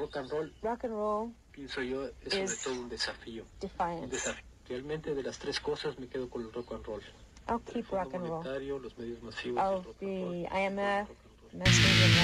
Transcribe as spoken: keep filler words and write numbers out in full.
rock and roll, rock and roll pienso yo, es sobre is todo un desafío. Un defiance. desafío. Realmente de las tres cosas me quedo con el rock and roll. I'll El keep Fondo rock and roll. Monetario, los medios masivos y el Of rock and roll. the I M F, Rock and roll. Mexican